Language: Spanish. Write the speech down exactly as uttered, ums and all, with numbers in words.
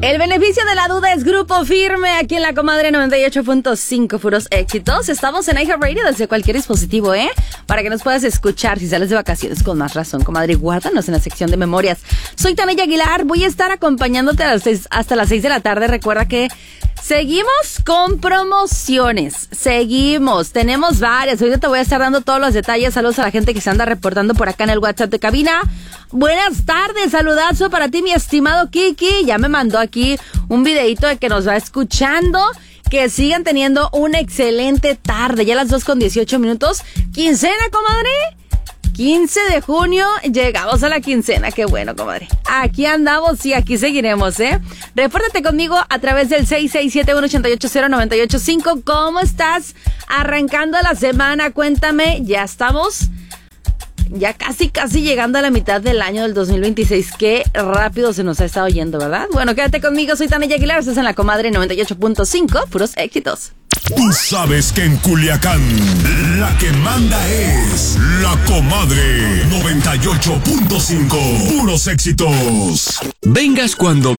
El beneficio de la duda es Grupo Firme, aquí en La Comadre noventa y ocho punto cinco, puros éxitos. Estamos en iHeartRadio desde cualquier dispositivo, ¿eh? Para que nos puedas escuchar si sales de vacaciones con más razón, comadre. Guárdanos en la sección de memorias. Soy Tania Aguilar, voy a estar acompañándote a las seis, hasta las seis de la tarde. Recuerda que seguimos con promociones, seguimos, tenemos varias. Ahorita te voy a estar dando todos los detalles. Saludos a la gente que se anda reportando por acá en el WhatsApp de cabina. Buenas tardes, saludazo para ti, mi estimado Kiki. Ya me mandó aquí un videito de que nos va escuchando. Que sigan teniendo una excelente tarde. Ya a las dos con dieciocho minutos. Quincena, comadre. quince de junio, llegamos a la quincena. Qué bueno, comadre. Aquí andamos y aquí seguiremos, ¿eh? Repórtate conmigo a través del seis seis siete uno ocho ocho cero nueve ocho cinco. ¿Cómo estás? Arrancando la semana, cuéntame. Ya estamos... Ya casi, casi llegando a la mitad del año del dos mil veintiséis. Qué rápido se nos ha estado yendo, ¿verdad? Bueno, quédate conmigo. Soy Tania Aguilar. Estás en La Comadre noventa y ocho punto cinco. Puros éxitos. Tú sabes que en Culiacán la que manda es La Comadre noventa y ocho punto cinco. Puros éxitos. Vengas cuando